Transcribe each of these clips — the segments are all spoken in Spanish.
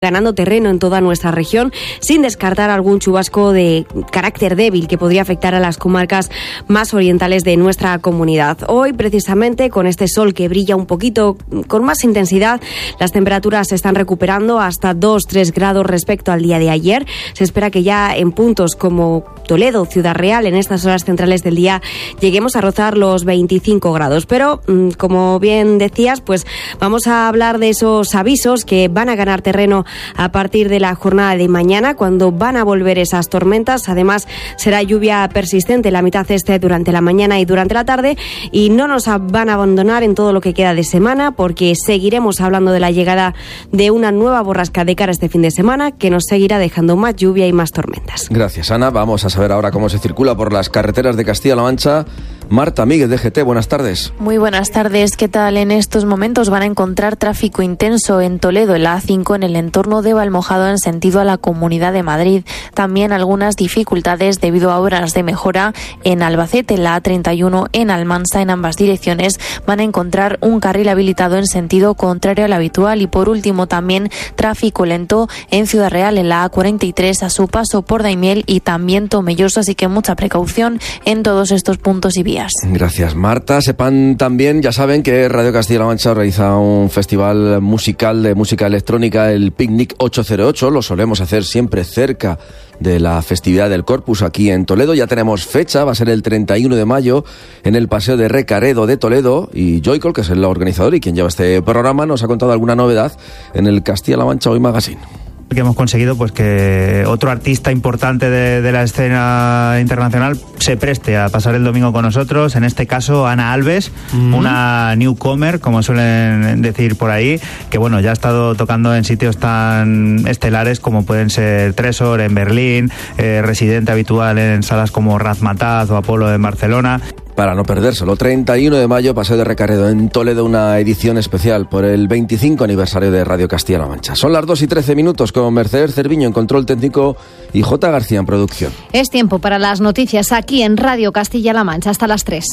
ganando terreno en toda nuestra región, sin descartar algún chubasco de carácter débil que podría afectar a las comarcas más orientales de nuestra comunidad. Hoy, precisamente, con este sol que brilla un poquito con más intensidad, las temperaturas se están recuperando hasta 2-3 grados respecto al día de ayer. Se espera que ya en puntos como Toledo, Ciudad Real, en estas horas centrales del día, lleguemos a rozar los 25 grados. Pero, como bien decías, pues vamos a hablar de esos avisos que van a ganar terreno a partir de la jornada de mañana, cuando van a volver esas tormentas. Además, será lluvia persistente en la mitad este durante la mañana y durante la tarde, y no nos van a abandonar en todo lo que queda de semana, porque seguiremos hablando de la llegada de una nueva borrasca de cara a este fin de semana, que nos seguirá dejando más lluvia y más tormentas. Gracias, Ana. Vamos a saber ahora cómo se circula por las carreteras de Castilla-La Mancha. Marta Míguez, de GT, buenas tardes. Muy buenas tardes, ¿qué tal? En estos momentos van a encontrar tráfico intenso en Toledo, en la A5, en el entorno de Valmojado, en sentido a la Comunidad de Madrid. También algunas dificultades debido a obras de mejora en Albacete, en la A31, en Almansa. En ambas direcciones van a encontrar un carril habilitado en sentido contrario al habitual. Y por último, también tráfico lento en Ciudad Real, en la A43, a su paso por Daimiel y también Tomelloso, así que mucha precaución en todos estos puntos y vías. Gracias, Marta. Sepan también, ya saben, que Radio Castilla-La Mancha realiza un festival musical de música electrónica, el Picnic 808. Lo solemos hacer siempre cerca de la festividad del Corpus aquí en Toledo. Ya tenemos fecha, va a ser el 31 de mayo en el Paseo de Recaredo de Toledo, y Joycol, que es el organizador y quien lleva este programa, nos ha contado alguna novedad en el Castilla-La Mancha Hoy Magazine. Que hemos conseguido pues que otro artista importante de la escena internacional se preste a pasar el domingo con nosotros, en este caso Ana Alves, una newcomer, como suelen decir por ahí, que bueno, ya ha estado tocando en sitios tan estelares como pueden ser Tresor en Berlín, residente habitual en salas como Razmataz o Apolo en Barcelona. Para no perdérselo, 31 de mayo, Paseo de Recaredo en Toledo, una edición especial por el 25 aniversario de Radio Castilla-La Mancha. Son las 2:13 con Mercedes Cerviño en control técnico y J. García en producción. Es tiempo para las noticias aquí en Radio Castilla-La Mancha hasta las 3.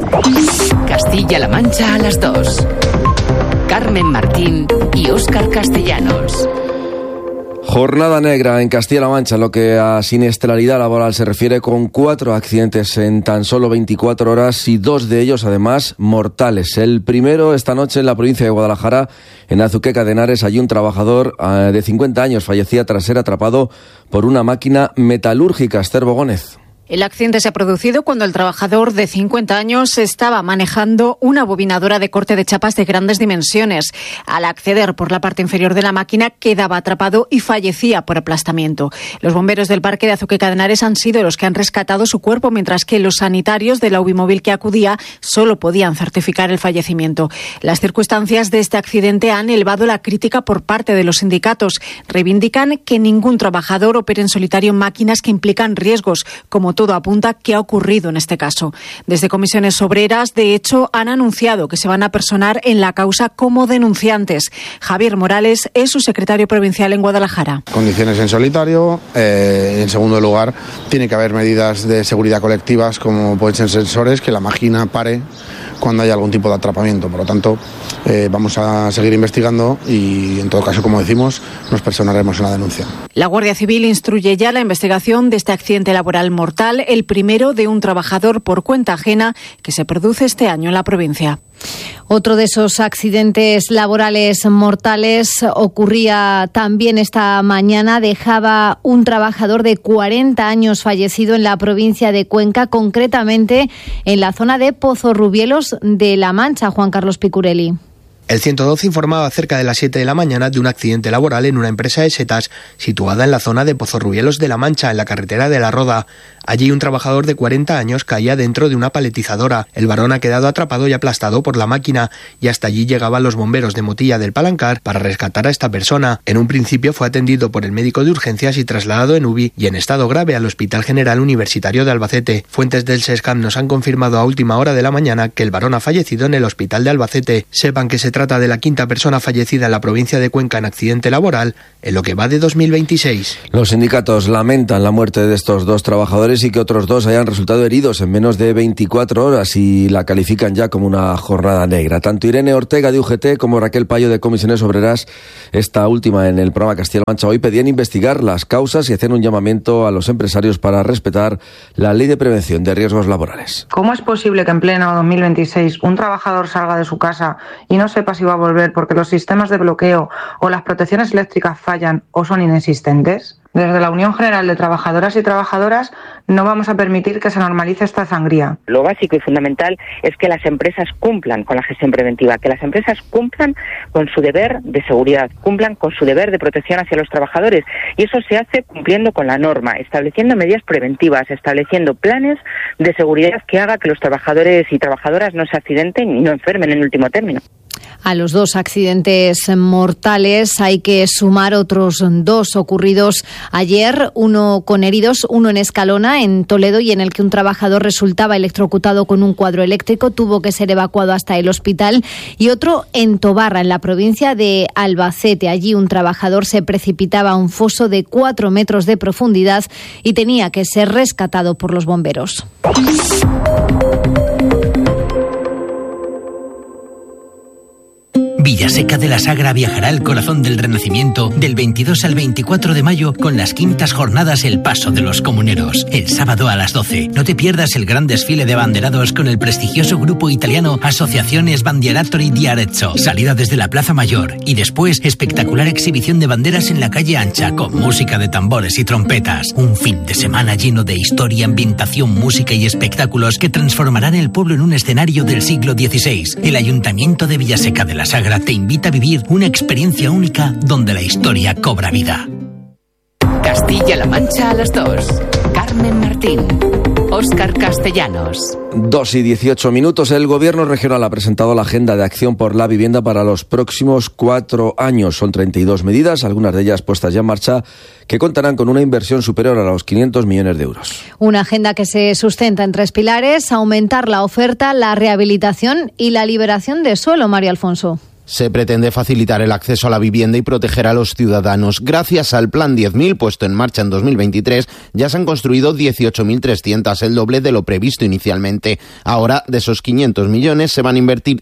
Castilla-La Mancha a las 2. Carmen Martín y Óscar Castellanos. Jornada negra en Castilla-La Mancha en lo que a siniestralidad laboral se refiere, con 4 accidentes en tan solo 24 horas y 2 de ellos además mortales. El primero esta noche en la provincia de Guadalajara, en Azuqueca de Henares. Allí un trabajador de 50 años fallecía tras ser atrapado por una máquina metalúrgica. Esther Bogónez. El accidente se ha producido cuando el trabajador de 50 años estaba manejando una bobinadora de corte de chapas de grandes dimensiones. Al acceder por la parte inferior de la máquina, quedaba atrapado y fallecía por aplastamiento. Los bomberos del parque de Azuqueca de Henares han sido los que han rescatado su cuerpo, mientras que los sanitarios de la UBI-móvil que acudía solo podían certificar el fallecimiento. Las circunstancias de este accidente han elevado la crítica por parte de los sindicatos. Reivindican que ningún trabajador opere en solitario en máquinas que implican riesgos, como todo apunta que ha ocurrido en este caso. Desde Comisiones Obreras, de hecho, han anunciado que se van a personar en la causa como denunciantes. Javier Morales es su secretario provincial en Guadalajara. Condiciones en solitario. En segundo lugar, tiene que haber medidas de seguridad colectivas, como pueden ser sensores, que la máquina pare cuando haya algún tipo de atrapamiento. Por lo tanto, vamos a seguir investigando y, en todo caso, como decimos, nos personaremos en la denuncia. La Guardia Civil instruye ya la investigación de este accidente laboral mortal, el primero de un trabajador por cuenta ajena que se produce este año en la provincia. Otro de esos accidentes laborales mortales ocurría también esta mañana. Dejaba un trabajador de 40 años fallecido en la provincia de Cuenca, concretamente en la zona de Pozorrubielos de La Mancha. Juan Carlos Picurelli. El 112 informaba cerca de las 7 de la mañana de un accidente laboral en una empresa de setas situada en la zona de Pozorrubielos de La Mancha, en la carretera de La Roda. Allí un trabajador de 40 años caía dentro de una paletizadora. El varón ha quedado atrapado y aplastado por la máquina, y hasta allí llegaban los bomberos de Motilla del Palancar para rescatar a esta persona. En un principio fue atendido por el médico de urgencias y trasladado en UBI y en estado grave al Hospital General Universitario de Albacete. Fuentes del SESCAM nos han confirmado a última hora de la mañana que el varón ha fallecido en el hospital de Albacete. Sepan que se trata de la quinta persona fallecida en la provincia de Cuenca en accidente laboral en lo que va de 2026. Los sindicatos lamentan la muerte de estos 2 trabajadores y que otros 2 hayan resultado heridos en menos de 24 horas y la califican ya como una jornada negra. Tanto Irene Ortega de UGT como Raquel Payo de Comisiones Obreras, esta última en el programa Castilla-La Mancha Hoy, pedían investigar las causas y hacer un llamamiento a los empresarios para respetar la ley de prevención de riesgos laborales. ¿Cómo es posible que en pleno 2026 un trabajador salga de su casa y no sepa si va a volver porque los sistemas de bloqueo o las protecciones eléctricas fallan o son inexistentes? Desde la Unión General de Trabajadoras y Trabajadoras no vamos a permitir que se normalice esta sangría. Lo básico y fundamental es que las empresas cumplan con la gestión preventiva, que las empresas cumplan con su deber de seguridad, cumplan con su deber de protección hacia los trabajadores. Y eso se hace cumpliendo con la norma, estableciendo medidas preventivas, estableciendo planes de seguridad que haga que los trabajadores y trabajadoras no se accidenten y no enfermen en último término. A los 2 accidentes mortales hay que sumar otros 2 ocurridos ayer, uno con heridos, uno en Escalona, en Toledo, y en el que un trabajador resultaba electrocutado con un cuadro eléctrico, tuvo que ser evacuado hasta el hospital, y otro en Tobarra, en la provincia de Albacete. Allí un trabajador se precipitaba a un foso de 4 metros de profundidad y tenía que ser rescatado por los bomberos. Villaseca de la Sagra viajará al corazón del Renacimiento del 22 al 24 de mayo con las 5ª jornadas El Paso de los Comuneros. El sábado a las 12. No te pierdas el gran desfile de banderados con el prestigioso grupo italiano Associazione Sbandieratori di Arezzo. Salida desde la Plaza Mayor y después espectacular exhibición de banderas en la calle ancha con música de tambores y trompetas. Un fin de semana lleno de historia, ambientación, música y espectáculos que transformarán el pueblo en un escenario del siglo XVI. El Ayuntamiento de Villaseca de la Sagra te invita a vivir una experiencia única donde la historia cobra vida. Castilla-La Mancha a las 2. Carmen Martín. Óscar Castellanos. 2:18. El Gobierno regional ha presentado la Agenda de Acción por la Vivienda para los próximos 4 años. Son 32 medidas, algunas de ellas puestas ya en marcha, que contarán con una inversión superior a los 500 millones de euros. Una agenda que se sustenta en 3 pilares: aumentar la oferta, la rehabilitación y la liberación de suelo. María Alfonso. Se pretende facilitar el acceso a la vivienda y proteger a los ciudadanos. Gracias al Plan 10.000, puesto en marcha en 2023, ya se han construido 18.300, el doble de lo previsto inicialmente. Ahora, de esos 500 millones, se van a invertir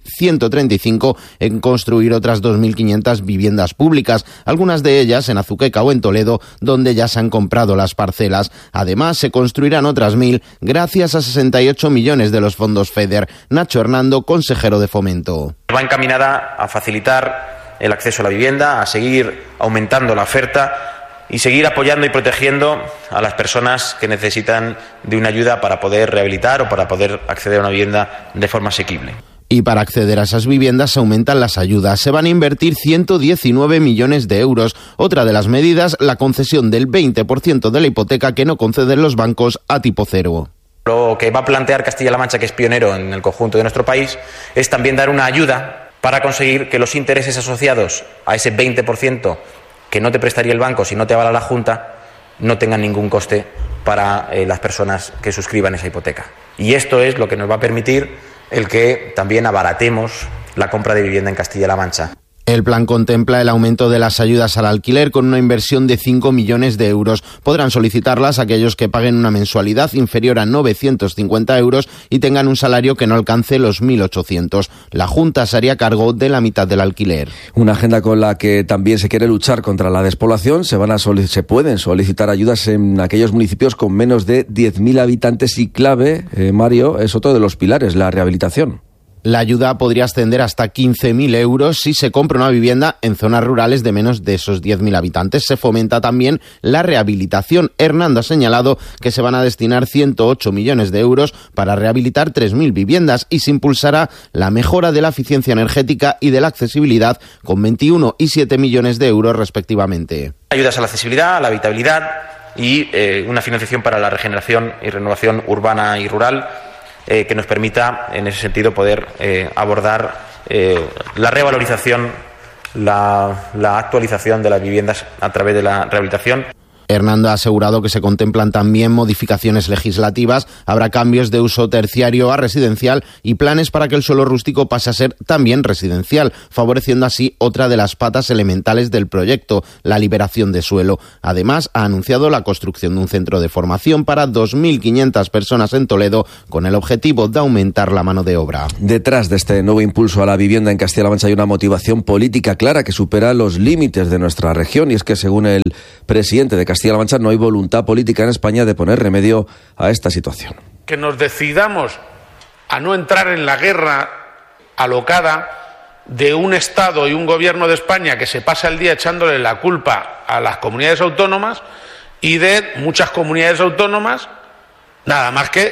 135 en construir otras 2.500 viviendas públicas, algunas de ellas en Azuqueca o en Toledo, donde ya se han comprado las parcelas. Además, se construirán otras 1.000 gracias a 68 millones de los fondos FEDER. Nacho Hernando, consejero de Fomento. Va encaminada a facilitar el acceso a la vivienda, a seguir aumentando la oferta y seguir apoyando y protegiendo a las personas que necesitan de una ayuda para poder rehabilitar o para poder acceder a una vivienda de forma asequible. Y para acceder a esas viviendas se aumentan las ayudas. Se van a invertir 119 millones de euros. Otra de las medidas, la concesión del 20% de la hipoteca que no conceden los bancos a tipo cero. Lo que va a plantear Castilla-La Mancha, que es pionero en el conjunto de nuestro país, es también dar una ayuda para conseguir que los intereses asociados a ese 20% que no te prestaría el banco si no te avala la Junta no tengan ningún coste para las personas que suscriban esa hipoteca. Y esto es lo que nos va a permitir el que también abaratemos la compra de vivienda en Castilla-La Mancha. El plan contempla el aumento de las ayudas al alquiler con una inversión de 5 millones de euros. Podrán solicitarlas aquellos que paguen una mensualidad inferior a 950 euros y tengan un salario que no alcance los 1.800. La Junta se haría cargo de la mitad del alquiler. Una agenda con la que también se quiere luchar contra la despoblación. Se pueden solicitar ayudas en aquellos municipios con menos de 10.000 habitantes y clave, Mario, es otro de los pilares, la rehabilitación. La ayuda podría ascender hasta 15.000 euros si se compra una vivienda en zonas rurales de menos de esos 10.000 habitantes. Se fomenta también la rehabilitación. Hernando ha señalado que se van a destinar 108 millones de euros para rehabilitar 3.000 viviendas y se impulsará la mejora de la eficiencia energética y de la accesibilidad con 21 y 7 millones de euros respectivamente. Ayudas a la accesibilidad, a la habitabilidad y una financiación para la regeneración y renovación urbana y rural, que nos permita, en ese sentido, poder abordar la revalorización, la actualización de las viviendas a través de la rehabilitación. Hernando ha asegurado que se contemplan también modificaciones legislativas, habrá cambios de uso terciario a residencial y planes para que el suelo rústico pase a ser también residencial, favoreciendo así otra de las patas elementales del proyecto, la liberación de suelo. Además, ha anunciado la construcción de un centro de formación para 2.500 personas en Toledo, con el objetivo de aumentar la mano de obra. Detrás de este nuevo impulso a la vivienda en Castilla-La Mancha hay una motivación política clara que supera los límites de nuestra región, y es que, según el presidente de Castilla-La Mancha, no hay voluntad política en España de poner remedio a esta situación. Que nos decidamos a no entrar en la guerra alocada de un Estado y un Gobierno de España que se pasa el día echándole la culpa a las comunidades autónomas, y de muchas comunidades autónomas nada más que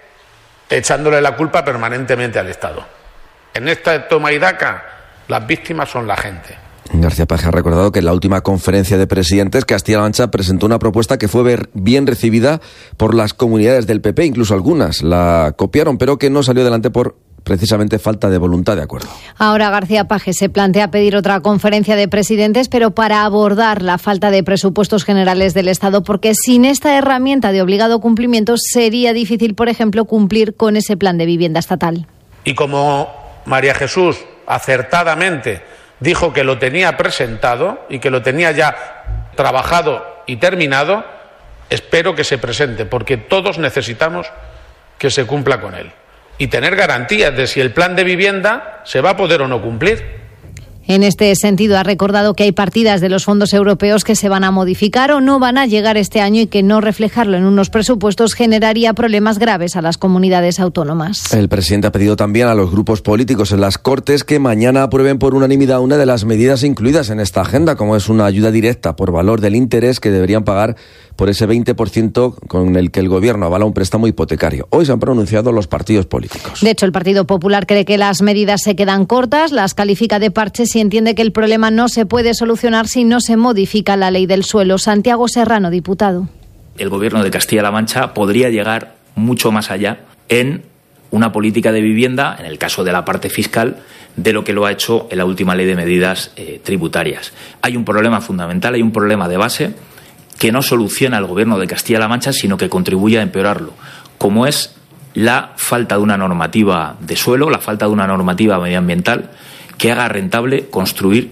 echándole la culpa permanentemente al Estado. En esta toma y daca, las víctimas son la gente. García Paje ha recordado que en la última conferencia de presidentes Castilla-La Mancha presentó una propuesta que fue bien recibida por las comunidades del PP, incluso algunas la copiaron, pero que no salió adelante por precisamente falta de voluntad de acuerdo. Ahora García Paje se plantea pedir otra conferencia de presidentes, pero para abordar la falta de presupuestos generales del Estado, porque sin esta herramienta de obligado cumplimiento sería difícil, por ejemplo, cumplir con ese plan de vivienda estatal. Y como María Jesús acertadamente dijo que lo tenía presentado y que lo tenía ya trabajado y terminado, espero que se presente, porque todos necesitamos que se cumpla con él y tener garantías de si el plan de vivienda se va a poder o no cumplir. En este sentido, ha recordado que hay partidas de los fondos europeos que se van a modificar o no van a llegar este año, y que no reflejarlo en unos presupuestos generaría problemas graves a las comunidades autónomas. El presidente ha pedido también a los grupos políticos en las Cortes que mañana aprueben por unanimidad una de las medidas incluidas en esta agenda, como es una ayuda directa por valor del interés que deberían pagar por ese 20% con el que el Gobierno avala un préstamo hipotecario. Hoy se han pronunciado los partidos políticos. De hecho, el Partido Popular cree que las medidas se quedan cortas, las califica de parches y entiende que el problema no se puede solucionar si no se modifica la ley del suelo. Santiago Serrano, diputado. El Gobierno de Castilla-La Mancha podría llegar mucho más allá en una política de vivienda, en el caso de la parte fiscal, de lo que lo ha hecho en la última ley de medidas tributarias. Hay un problema fundamental, hay un problema de base que no soluciona el Gobierno de Castilla-La Mancha, sino que contribuye a empeorarlo, como es la falta de una normativa de suelo, la falta de una normativa medioambiental que haga rentable construir.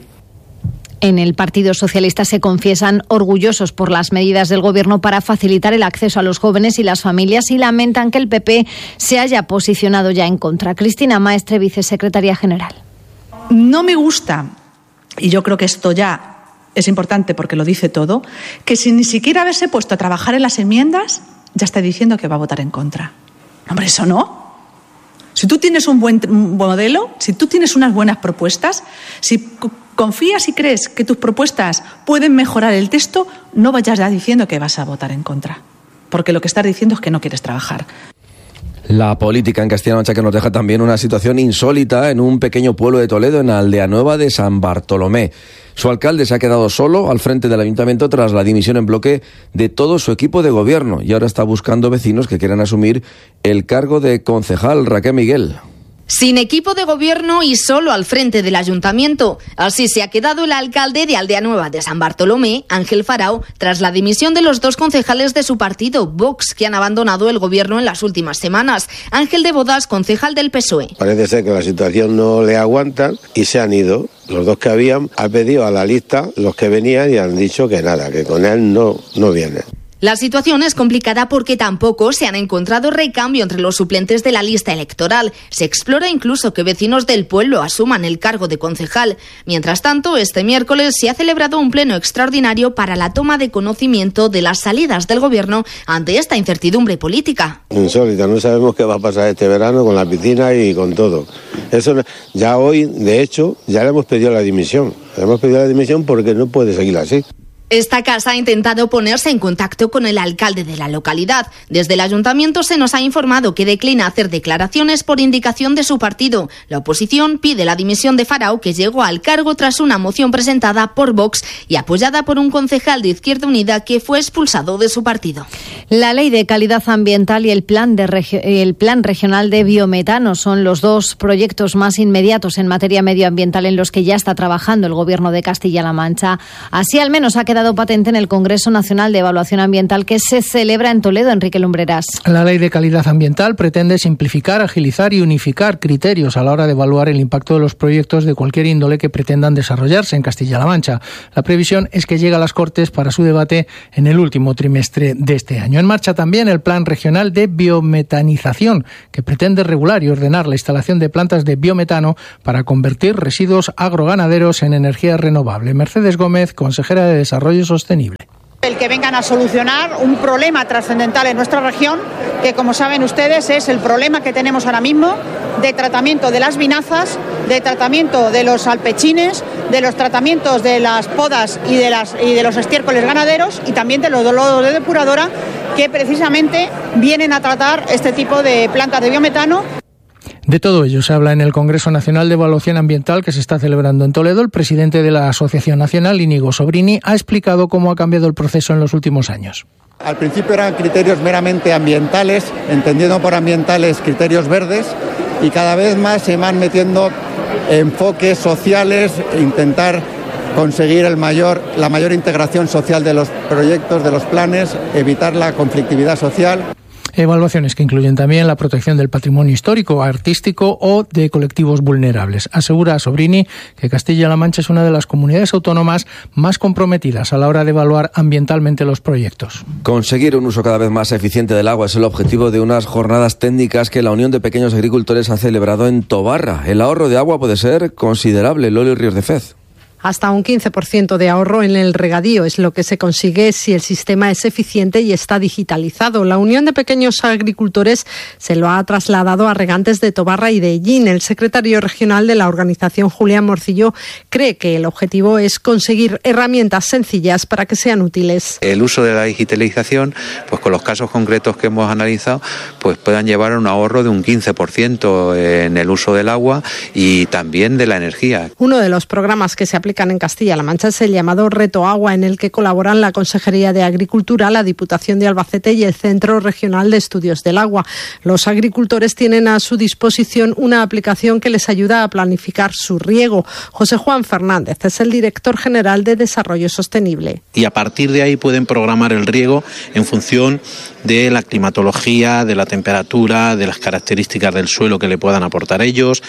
En el Partido Socialista se confiesan orgullosos por las medidas del Gobierno para facilitar el acceso a los jóvenes y las familias, y lamentan que el PP se haya posicionado ya en contra. Cristina Maestre, vicesecretaria general. No me gusta, y yo creo que esto ya es importante porque lo dice todo, que sin ni siquiera haberse puesto a trabajar en las enmiendas ya está diciendo que va a votar en contra. Hombre, eso no. Si tú tienes un buen modelo, si tú tienes unas buenas propuestas, si confías y crees que tus propuestas pueden mejorar el texto, no vayas ya diciendo que vas a votar en contra, porque lo que estás diciendo es que no quieres trabajar. La política en Castilla-La Mancha, que nos deja también una situación insólita en un pequeño pueblo de Toledo, en Aldeanueva de San Bartolomé. Su alcalde se ha quedado solo al frente del ayuntamiento tras la dimisión en bloque de todo su equipo de gobierno, y ahora está buscando vecinos que quieran asumir el cargo de concejal. Raquel Miguel. Sin equipo de gobierno y solo al frente del ayuntamiento. Así se ha quedado el alcalde de Aldeanueva de San Bartolomé, Ángel Farao, tras la dimisión de los dos concejales de su partido, Vox, que han abandonado el gobierno en las últimas semanas. Ángel de Bodas, concejal del PSOE. Parece ser que la situación no le aguanta y se han ido. Los dos que habían, han pedido a la lista los que venían y han dicho que nada, que con él no vienen. La situación es complicada porque tampoco se han encontrado recambio entre los suplentes de la lista electoral. Se explora incluso que vecinos del pueblo asuman el cargo de concejal. Mientras tanto, este miércoles se ha celebrado un pleno extraordinario para la toma de conocimiento de las salidas del gobierno ante esta incertidumbre política. Insólita, no sabemos qué va a pasar este verano con la piscina y con todo. Eso ya hoy, de hecho, ya le hemos pedido la dimisión. Le hemos pedido la dimisión porque no puede seguir así. Esta casa ha intentado ponerse en contacto con el alcalde de la localidad. Desde el ayuntamiento se nos ha informado que declina hacer declaraciones por indicación de su partido. La oposición pide la dimisión de Farao, que llegó al cargo tras una moción presentada por Vox y apoyada por un concejal de Izquierda Unida que fue expulsado de su partido. La Ley de Calidad Ambiental y el Plan Regional de Biometano son los dos proyectos más inmediatos en materia medioambiental en los que ya está trabajando el Gobierno de Castilla-La Mancha. Así al menos ha quedado dado patente en el Congreso Nacional de Evaluación Ambiental que se celebra en Toledo. Enrique Lumbreras. La Ley de Calidad Ambiental pretende simplificar, agilizar y unificar criterios a la hora de evaluar el impacto de los proyectos de cualquier índole que pretendan desarrollarse en Castilla-La Mancha. La previsión es que llegue a las Cortes para su debate en el último trimestre de este año. En marcha también el Plan Regional de Biometanización, que pretende regular y ordenar la instalación de plantas de biometano para convertir residuos agroganaderos en energía renovable. Mercedes Gómez, consejera de Desarrollo Sostenible. El que vengan a solucionar un problema trascendental en nuestra región, que como saben ustedes es el problema que tenemos ahora mismo de tratamiento de las vinazas, de tratamiento de los alpechines, de los tratamientos de las podas y de los estiércoles ganaderos y también de los lodos de depuradora que precisamente vienen a tratar este tipo de plantas de biometano. De todo ello se habla en el Congreso Nacional de Evaluación Ambiental que se está celebrando en Toledo. El presidente de la Asociación Nacional, Íñigo Sobrini, ha explicado cómo ha cambiado el proceso en los últimos años. Al principio eran criterios meramente ambientales, entendiendo por ambientales criterios verdes, y cada vez más se van metiendo enfoques sociales e intentar conseguir la mayor integración social de los proyectos, de los planes, evitar la conflictividad social. Evaluaciones que incluyen también la protección del patrimonio histórico, artístico o de colectivos vulnerables. Asegura Sobrini que Castilla-La Mancha es una de las comunidades autónomas más comprometidas a la hora de evaluar ambientalmente los proyectos. Conseguir un uso cada vez más eficiente del agua es el objetivo de unas jornadas técnicas que la Unión de Pequeños Agricultores ha celebrado en Tobarra. El ahorro de agua puede ser considerable. Loli Ríos de Fez. Hasta un 15% de ahorro en el regadío es lo que se consigue si el sistema es eficiente y está digitalizado. La Unión de Pequeños Agricultores se lo ha trasladado a regantes de Tobarra y de Ellín. El secretario regional de la organización, Julián Morcillo, cree que el objetivo es conseguir herramientas sencillas para que sean útiles. El uso de la digitalización, pues con los casos concretos que hemos analizado, pues puedan llevar a un ahorro de un 15% en el uso del agua y también de la energía. Uno de los programas que se aplica en Castilla-La Mancha es el llamado Reto Agua, en el que colaboran la Consejería de Agricultura, la Diputación de Albacete y el Centro Regional de Estudios del Agua. Los agricultores tienen a su disposición una aplicación que les ayuda a planificar su riego. José Juan Fernández es el director general de Desarrollo Sostenible. Y a partir de ahí pueden programar el riego en función de la climatología, de la temperatura, de las características del suelo que le puedan aportar ellos,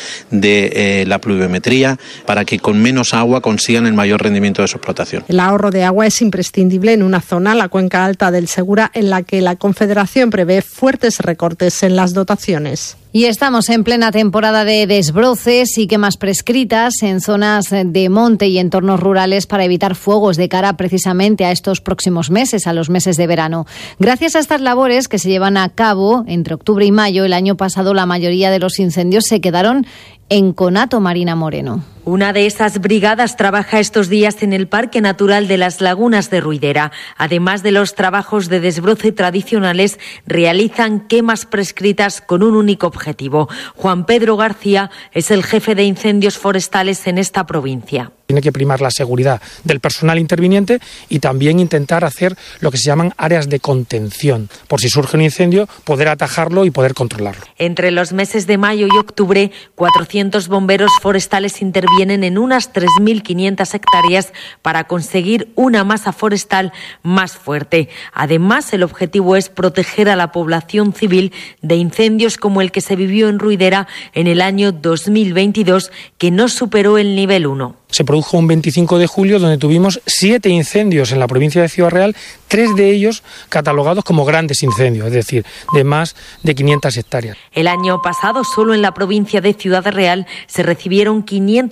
de la pluviometría, para que con menos agua consigan el mayor rendimiento de su explotación. El ahorro de agua es imprescindible en una zona, la cuenca alta del Segura, en la que la Confederación prevé fuertes recortes en las dotaciones. Y estamos en plena temporada de desbroces y quemas prescritas en zonas de monte y entornos rurales para evitar fuegos de cara precisamente a estos próximos meses, a los meses de verano. Gracias a estas labores que se llevan a cabo entre octubre y mayo, el año pasado la mayoría de los incendios se quedaron en Conato. Marina Moreno. Una de esas brigadas trabaja estos días en el Parque Natural de las Lagunas de Ruidera. Además de los trabajos de desbroce tradicionales, realizan quemas prescritas con un único objetivo. Juan Pedro García es el jefe de incendios forestales en esta provincia. Tiene que primar la seguridad del personal interviniente y también intentar hacer lo que se llaman áreas de contención. Por si surge un incendio, poder atajarlo y poder controlarlo. Entre los meses de mayo y octubre, 400 bomberos forestales intervienen en unas 3.500 hectáreas para conseguir una masa forestal más fuerte. Además, el objetivo es proteger a la población civil de incendios como el que se vivió en Ruidera en el año 2022, que no superó el nivel 1. Se produjo un 25 de julio donde tuvimos 7 incendios en la provincia de Ciudad Real, 3 de ellos catalogados como grandes incendios, es decir, de más de 500 hectáreas. El año pasado, solo en la provincia de Ciudad Real, se recibieron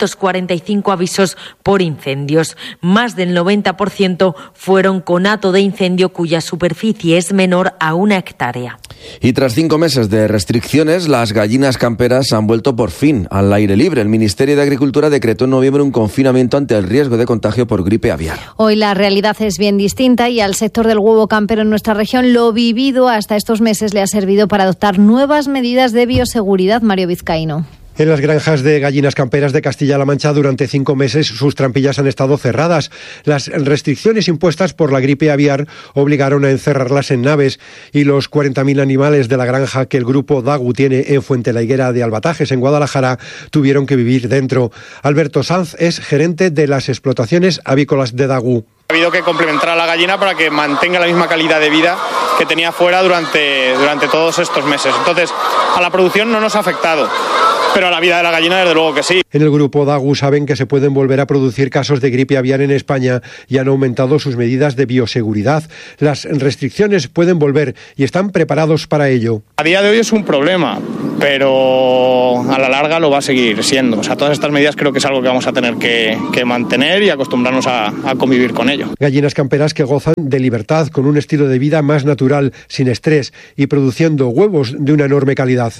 545 avisos por incendios. Más del 90% fueron conato de incendio cuya superficie es menor a 1 hectárea. Y tras 5 meses de restricciones, las gallinas camperas han vuelto por fin al aire libre. El Ministerio de Agricultura decretó en noviembre un confinamiento ante el riesgo de contagio por gripe aviar. Hoy la realidad es bien distinta y al sector del huevo campero en nuestra región lo vivido hasta estos meses le ha servido para adoptar nuevas medidas de bioseguridad. Mario Vizcaíno. En las granjas de gallinas camperas de Castilla-La Mancha durante 5 meses sus trampillas han estado cerradas. Las restricciones impuestas por la gripe aviar obligaron a encerrarlas en naves y los 40.000 animales de la granja que el grupo Dagu tiene en Fuente la Higuera de Albatajes, en Guadalajara, tuvieron que vivir dentro. Alberto Sanz es gerente de las explotaciones avícolas de Dagu. Ha habido que complementar a la gallina para que mantenga la misma calidad de vida que tenía fuera durante todos estos meses. Entonces, a la producción no nos ha afectado, pero a la vida de la gallina desde luego que sí. En el grupo Dagu saben que se pueden volver a producir casos de gripe aviar en España y han aumentado sus medidas de bioseguridad. Las restricciones pueden volver y están preparados para ello. A día de hoy es un problema, pero a la larga lo va a seguir siendo. O sea, todas estas medidas creo que es algo que vamos a tener que mantener y acostumbrarnos a convivir con ello. Gallinas camperas que gozan de libertad, con un estilo de vida más natural, sin estrés y produciendo huevos de una enorme calidad.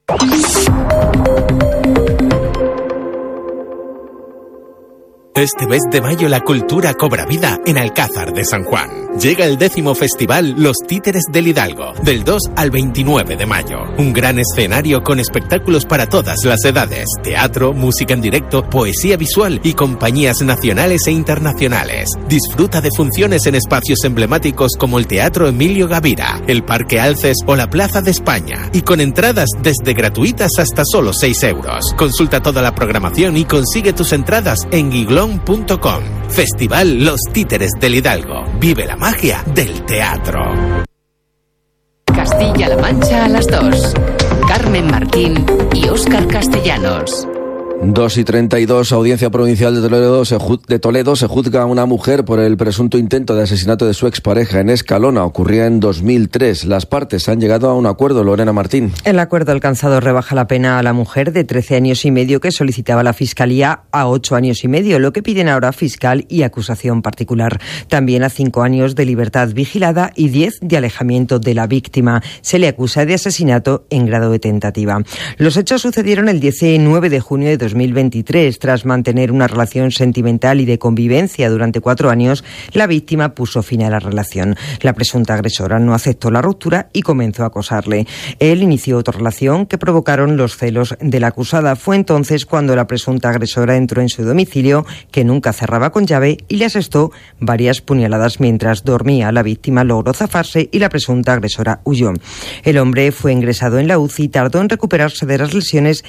Este mes de mayo la cultura cobra vida en Alcázar de San Juan. Llega el 10º festival Los Títeres del Hidalgo, del 2 al 29 de mayo. Un gran escenario con espectáculos para todas las edades, teatro, música en directo, poesía visual y compañías nacionales e internacionales. Disfruta de funciones en espacios emblemáticos como el Teatro Emilio Gavira, el Parque Alces o la Plaza de España, y con entradas desde gratuitas hasta solo 6 euros. Consulta toda la programación y consigue tus entradas en Guiglón.com. Festival Los Títeres del Hidalgo. Vive la magia del teatro. Castilla-La Mancha a las 2. Carmen Martín y Óscar Castellanos. 2:32, Audiencia Provincial de Toledo se juzga a una mujer por el presunto intento de asesinato de su expareja en Escalona. Ocurría en 2003. Las partes han llegado a un acuerdo. Lorena Martín. El acuerdo alcanzado rebaja la pena a la mujer de 13 años y medio que solicitaba la Fiscalía a 8 años y medio, lo que piden ahora fiscal y acusación particular. También a 5 años de libertad vigilada y 10 de alejamiento de la víctima. Se le acusa de asesinato en grado de tentativa. Los hechos sucedieron el 19 de junio de 2023. Tras mantener una relación sentimental y de convivencia durante 4 años, la víctima puso fin a la relación. La presunta agresora no aceptó la ruptura y comenzó a acosarle. Él inició otra relación que provocaron los celos de la acusada. Fue entonces cuando la presunta agresora entró en su domicilio, que nunca cerraba con llave, y le asestó varias puñaladas mientras dormía. La víctima logró zafarse y la presunta agresora huyó. El hombre fue ingresado en la UCI y tardó en recuperarse de las lesiones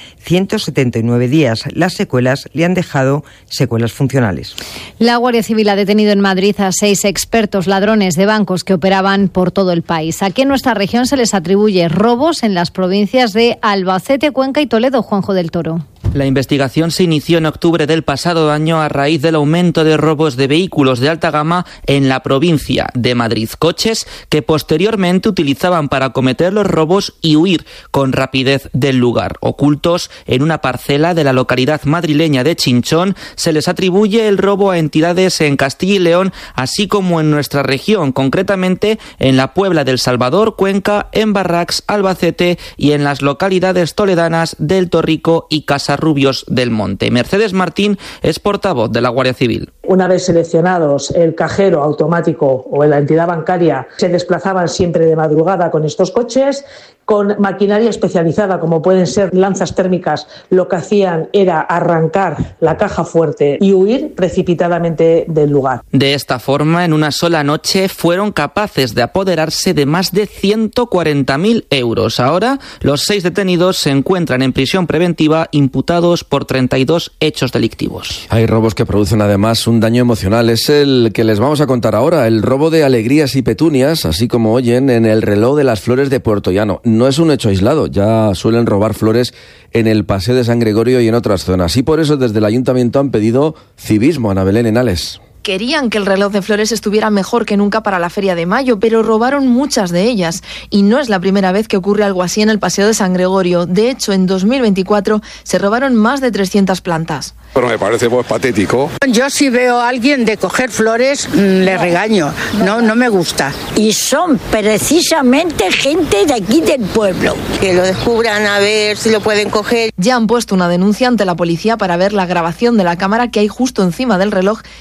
179 días. Las secuelas le han dejado secuelas funcionales. La Guardia Civil ha detenido en Madrid a 6 expertos ladrones de bancos que operaban por todo el país. Aquí en nuestra región se les atribuye robos en las provincias de Albacete, Cuenca y Toledo. Juanjo del Toro. La investigación se inició en octubre del pasado año a raíz del aumento de robos de vehículos de alta gama en la provincia de Madrid. Coches que posteriormente utilizaban para cometer los robos y huir con rapidez del lugar. Ocultos en una parcela de la localidad madrileña de Chinchón, se les atribuye el robo a entidades en Castilla y León, así como en nuestra región, concretamente en la Puebla del Salvador, Cuenca, en Barracs, Albacete y en las localidades toledanas del Torrico y Casarrubios del Monte. Mercedes Martín es portavoz de la Guardia Civil. Una vez seleccionados el cajero automático o la entidad bancaria, se desplazaban siempre de madrugada con estos coches, con maquinaria especializada como pueden ser lanzas térmicas. Lo que hacían era arrancar la caja fuerte y huir precipitadamente del lugar. De esta forma, en una sola noche fueron capaces de apoderarse de más de 140.000 euros. Ahora, los 6 detenidos se encuentran en prisión preventiva imputados por 32 hechos delictivos. Hay robos que producen además un daño emocional. Es el que les vamos a contar ahora, el robo de alegrías y petunias, así como oyen, en el reloj de las Flores de Puerto Llano. No es un hecho aislado, ya suelen robar flores en el Paseo de San Gregorio y en otras zonas. Y por eso desde el Ayuntamiento han pedido civismo. Ana Belén Henales. Querían que el reloj de flores estuviera mejor que nunca para la Feria de Mayo, pero robaron muchas de ellas. Y no es la primera vez que ocurre algo así en el Paseo de San Gregorio. De hecho, en 2024 se robaron más de 300 plantas. Pero me parece pues patético. Yo si veo a alguien de coger flores, le regaño. No me gusta. Y son precisamente gente de aquí del pueblo. Que lo descubran a ver si lo pueden coger. Ya han puesto una denuncia ante la policía para ver la grabación de la cámara que hay justo encima del reloj y poder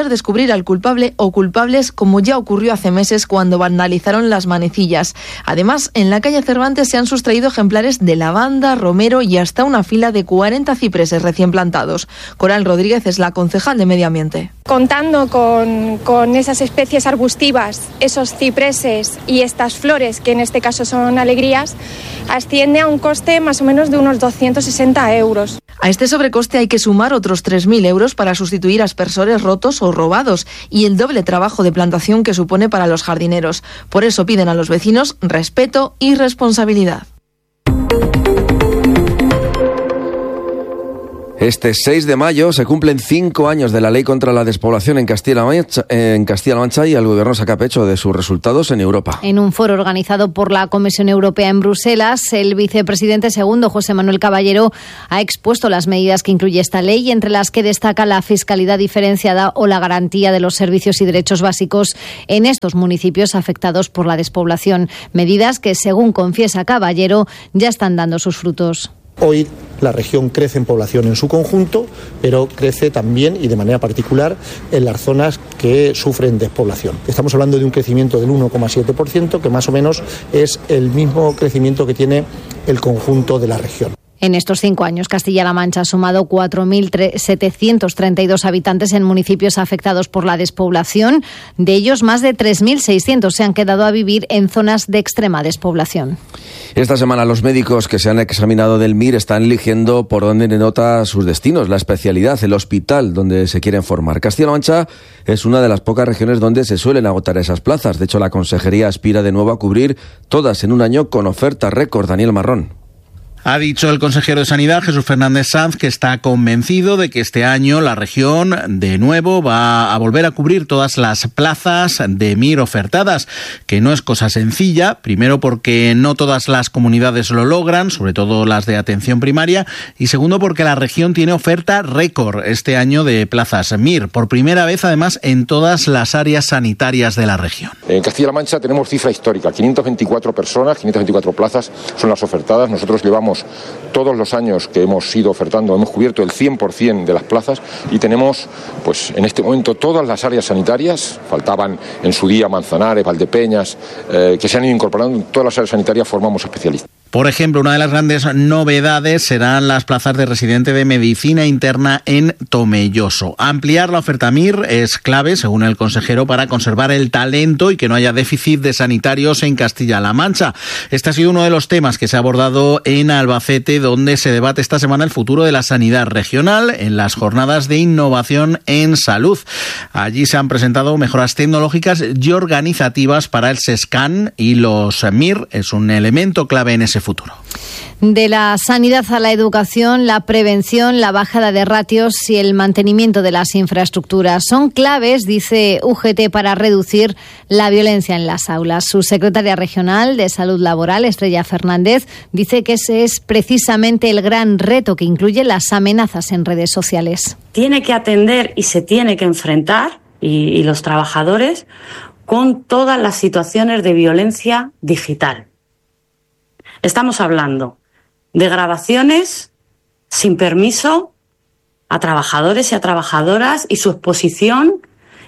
intentar descubrir al culpable o culpables, como ya ocurrió hace meses cuando vandalizaron las manecillas. Además, en la calle Cervantes se han sustraído ejemplares de lavanda, romero y hasta una fila de 40 cipreses recién plantados. Coral Rodríguez es la concejal de Medio Ambiente. Contando con esas especies arbustivas, esos cipreses y estas flores, que en este caso son alegrías, asciende a un coste más o menos de unos 260 euros. A este sobrecoste hay que sumar otros 3.000 euros para sustituir aspersores rotos o robados y el doble trabajo de plantación que supone para los jardineros. Por eso piden a los vecinos respeto y responsabilidad. Este 6 de mayo se cumplen 5 años de la ley contra la despoblación en Castilla-La Mancha y el gobierno saca pecho de sus resultados en Europa. En un foro organizado por la Comisión Europea en Bruselas, el vicepresidente segundo, José Manuel Caballero, ha expuesto las medidas que incluye esta ley, entre las que destaca la fiscalidad diferenciada o la garantía de los servicios y derechos básicos en estos municipios afectados por la despoblación. Medidas que, según confiesa Caballero, ya están dando sus frutos. Hoy la región crece en población en su conjunto, pero crece también y de manera particular en las zonas que sufren despoblación. Estamos hablando de un crecimiento del 1,7%, que más o menos es el mismo crecimiento que tiene el conjunto de la región. En estos 5 años, Castilla-La Mancha ha sumado 4.732 habitantes en municipios afectados por la despoblación. De ellos, más de 3.600 se han quedado a vivir en zonas de extrema despoblación. Esta semana los médicos que se han examinado del MIR están eligiendo por dónde denota sus destinos, la especialidad, el hospital donde se quieren formar. Castilla-La Mancha es una de las pocas regiones donde se suelen agotar esas plazas. De hecho, la consejería aspira de nuevo a cubrir todas en un año con oferta récord. Daniel Marrón. Ha dicho el consejero de Sanidad, Jesús Fernández Sanz, que está convencido de que este año la región de nuevo va a volver a cubrir todas las plazas de MIR ofertadas, que no es cosa sencilla, primero porque no todas las comunidades lo logran, sobre todo las de atención primaria, y segundo porque la región tiene oferta récord este año de plazas MIR, por primera vez además en todas las áreas sanitarias de la región. En Castilla-La Mancha tenemos cifra histórica, 524 personas, 524 plazas son las ofertadas. Nosotros llevamos todos los años que hemos ido ofertando, hemos cubierto el 100% de las plazas y tenemos, pues en este momento, todas las áreas sanitarias, faltaban en su día Manzanares, Valdepeñas, que se han ido incorporando, en todas las áreas sanitarias formamos especialistas. Por ejemplo, una de las grandes novedades serán las plazas de residente de medicina interna en Tomelloso. Ampliar la oferta MIR es clave, según el consejero, para conservar el talento y que no haya déficit de sanitarios en Castilla-La Mancha. Este ha sido uno de los temas que se ha abordado en Albacete, donde se debate esta semana el futuro de la sanidad regional en las jornadas de innovación en salud. Allí se han presentado mejoras tecnológicas y organizativas para el SESCAN y los MIR es un elemento clave en ese futuro. De la sanidad a la educación, la prevención, la bajada de ratios y el mantenimiento de las infraestructuras son claves, dice UGT, para reducir la violencia en las aulas. Su secretaria regional de Salud Laboral, Estrella Fernández, dice que ese es precisamente el gran reto que incluye las amenazas en redes sociales. Tiene que atender y se tiene que enfrentar, y los trabajadores, con todas las situaciones de violencia digital. Estamos hablando de grabaciones sin permiso a trabajadores y a trabajadoras y su exposición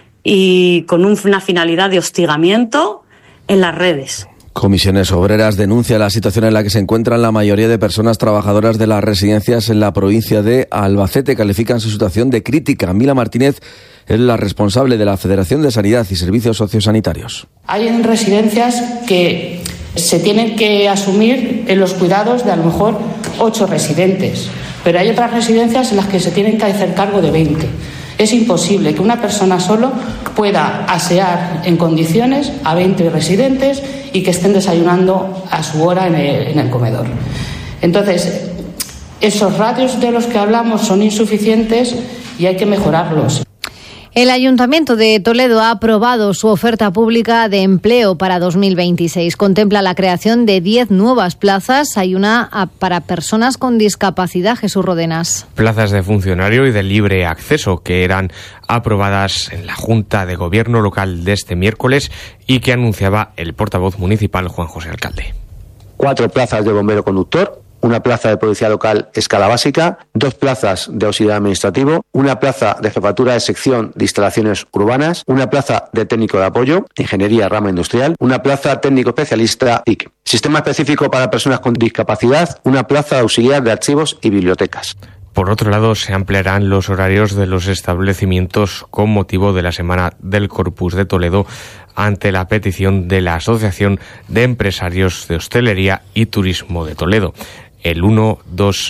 y con una finalidad de hostigamiento en las redes. Comisiones Obreras denuncia la situación en la que se encuentran la mayoría de personas trabajadoras de las residencias en la provincia de Albacete. Califican su situación de crítica. Mila Martínez es la responsable de la Federación de Sanidad y Servicios Sociosanitarios. Hay residencias que se tienen que asumir en los cuidados de a lo mejor 8 residentes, pero hay otras residencias en las que se tienen que hacer cargo de 20. Es imposible que una persona solo pueda asear en condiciones a 20 residentes y que estén desayunando a su hora en el comedor. Entonces, esos ratios de los que hablamos son insuficientes y hay que mejorarlos. El Ayuntamiento de Toledo ha aprobado su oferta pública de empleo para 2026. Contempla la creación de 10 nuevas plazas. Hay una para personas con discapacidad. Jesús Rodenas. Plazas de funcionario y de libre acceso que eran aprobadas en la Junta de Gobierno local de este miércoles y que anunciaba el portavoz municipal Juan José Alcalde. 4 plazas de bombero conductor, una plaza de policía local escala básica, 2 plazas de auxiliar administrativo, una plaza de jefatura de sección de instalaciones urbanas, una plaza de técnico de apoyo, ingeniería rama industrial, una plaza técnico especialista TIC. Sistema específico para personas con discapacidad, una plaza de auxiliar de archivos y bibliotecas. Por otro lado, se ampliarán los horarios de los establecimientos con motivo de la Semana del Corpus de Toledo ante la petición de la Asociación de Empresarios de Hostelería y Turismo de Toledo. El 1, 2,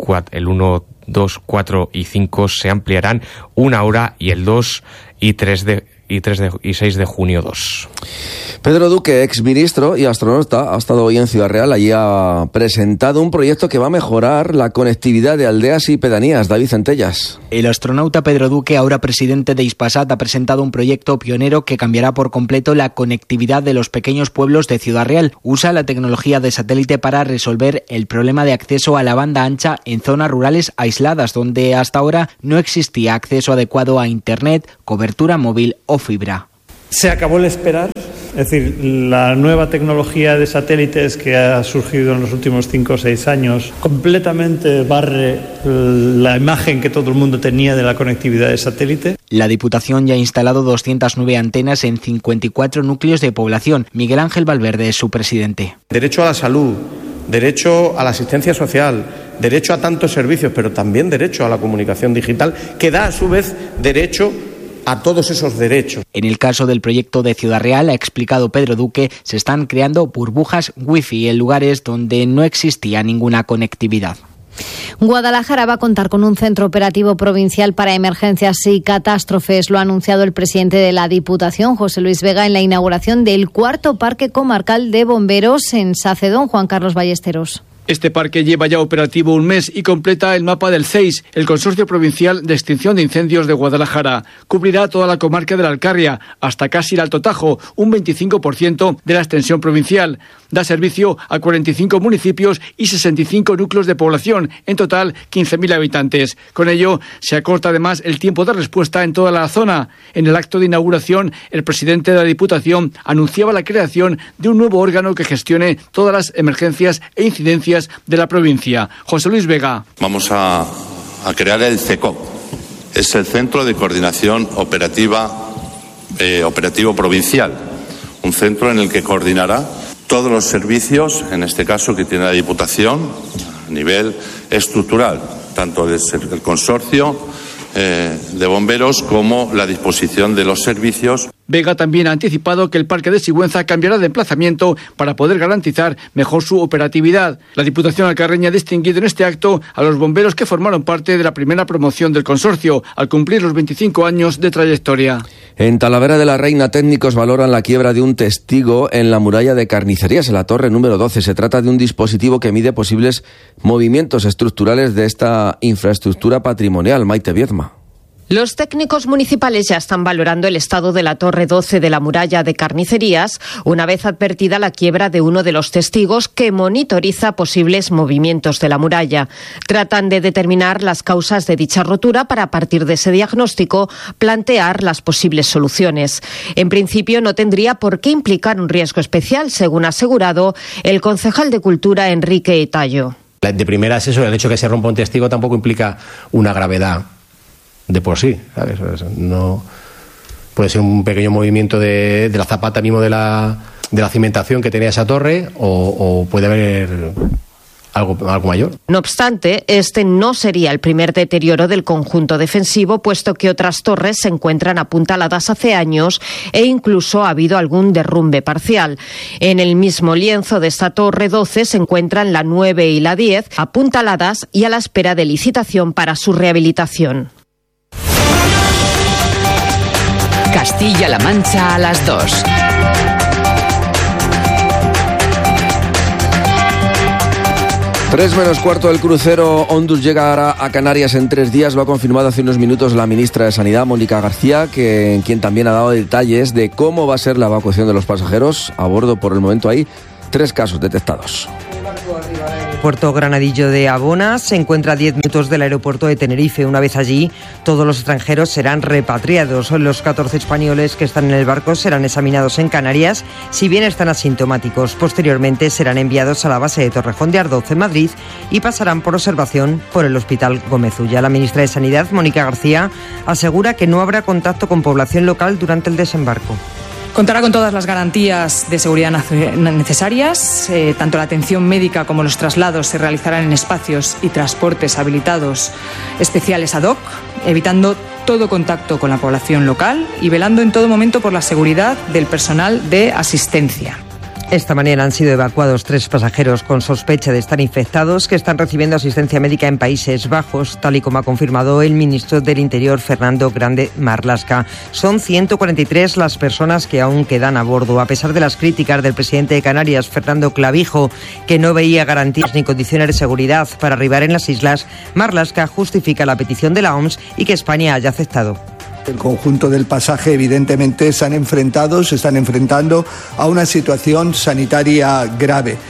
4 y 5 se ampliarán 1 hora y el 2 y 6 de junio 2. Pedro Duque, exministro y astronauta, ha estado hoy en Ciudad Real. Allí ha presentado un proyecto que va a mejorar la conectividad de aldeas y pedanías. David Centellas. El astronauta Pedro Duque, ahora presidente de Hispasat, ha presentado un proyecto pionero que cambiará por completo la conectividad de los pequeños pueblos de Ciudad Real. Usa la tecnología de satélite para resolver el problema de acceso a la banda ancha en zonas rurales aisladas, donde hasta ahora no existía acceso adecuado a Internet, cobertura móvil o fibra. Se acabó el esperar, es decir, la nueva tecnología de satélites que ha surgido en los últimos 5 o 6 años completamente barre la imagen que todo el mundo tenía de la conectividad de satélite. La Diputación ya ha instalado 209 antenas en 54 núcleos de población. Miguel Ángel Valverde es su presidente. Derecho a la salud, derecho a la asistencia social, derecho a tantos servicios, pero también derecho a la comunicación digital, que da a su vez derecho a todos esos derechos. En el caso del proyecto de Ciudad Real, ha explicado Pedro Duque, se están creando burbujas wifi en lugares donde no existía ninguna conectividad. Guadalajara va a contar con un centro operativo provincial para emergencias y catástrofes. Lo ha anunciado el presidente de la Diputación, José Luis Vega, en la inauguración del 4º Parque Comarcal de Bomberos en Sacedón. Juan Carlos Ballesteros. Este parque lleva ya operativo un mes y completa el mapa del CEIS, el Consorcio Provincial de Extinción de Incendios de Guadalajara. Cubrirá toda la comarca de la Alcarria, hasta casi el Alto Tajo, un 25% de la extensión provincial. Da servicio a 45 municipios y 65 núcleos de población, en total 15.000 habitantes. Con ello, se acorta además el tiempo de respuesta en toda la zona. En el acto de inauguración, el presidente de la Diputación anunciaba la creación de un nuevo órgano que gestione todas las emergencias e incidencias de la provincia. José Luis Vega. Vamos a crear el CECOP. Es el Centro de Coordinación Operativo Provincial. Un centro en el que coordinará todos los servicios, en este caso que tiene la Diputación, a nivel estructural, tanto el consorcio de bomberos como la disposición de los servicios. Vega también ha anticipado que el Parque de Sigüenza cambiará de emplazamiento para poder garantizar mejor su operatividad. La Diputación alcarreña ha distinguido en este acto a los bomberos que formaron parte de la primera promoción del consorcio, al cumplir los 25 años de trayectoria. En Talavera de la Reina, técnicos valoran la quiebra de un testigo en la muralla de Carnicerías, en la torre número 12. Se trata de un dispositivo que mide posibles movimientos estructurales de esta infraestructura patrimonial. Maite Viedma. Los técnicos municipales ya están valorando el estado de la torre 12 de la muralla de Carnicerías, una vez advertida la quiebra de uno de los testigos que monitoriza posibles movimientos de la muralla. Tratan de determinar las causas de dicha rotura para, a partir de ese diagnóstico, plantear las posibles soluciones. En principio no tendría por qué implicar un riesgo especial, según ha asegurado el concejal de Cultura Enrique Tallo. De primera es eso, el hecho de que se rompa un testigo tampoco implica una gravedad de por sí, ¿sabes? No puede ser un pequeño movimiento de la zapata mismo de la cimentación que tenía esa torre o puede haber algo mayor. No obstante, este no sería el primer deterioro del conjunto defensivo, puesto que otras torres se encuentran apuntaladas hace años e incluso ha habido algún derrumbe parcial. En el mismo lienzo de esta torre 12 se encuentran la 9 y la 10 apuntaladas y a la espera de licitación para su rehabilitación. Castilla-La Mancha a las 2. Tres menos cuarto del crucero Ondus llegará a Canarias en 3 días. Lo ha confirmado hace unos minutos la ministra de Sanidad, Mónica García, quien también ha dado detalles de cómo va a ser la evacuación de los pasajeros. A bordo, por el momento, hay 3 casos detectados. aeropuerto granadillo de Abona se encuentra a 10 minutos del aeropuerto de Tenerife. Una vez allí, todos los extranjeros serán repatriados. Los 14 españoles que están en el barco serán examinados en Canarias, si bien están asintomáticos. Posteriormente serán enviados a la base de Torrejón de Ardoz en Madrid y pasarán por observación por el Hospital Gómez Ulla. La ministra de Sanidad, Mónica García, asegura que no habrá contacto con población local durante el desembarco. Contará con todas las garantías de seguridad necesarias. Tanto la atención médica como los traslados se realizarán en espacios y transportes habilitados especiales ad hoc, evitando todo contacto con la población local y velando en todo momento por la seguridad del personal de asistencia. Esta mañana han sido evacuados 3 pasajeros con sospecha de estar infectados que están recibiendo asistencia médica en Países Bajos, tal y como ha confirmado el ministro del Interior, Fernando Grande Marlaska. Son 143 las personas que aún quedan a bordo, a pesar de las críticas del presidente de Canarias, Fernando Clavijo, que no veía garantías ni condiciones de seguridad para arribar en las islas. Marlaska justifica la petición de la OMS y que España haya aceptado. El conjunto del pasaje evidentemente se están enfrentando a una situación sanitaria grave.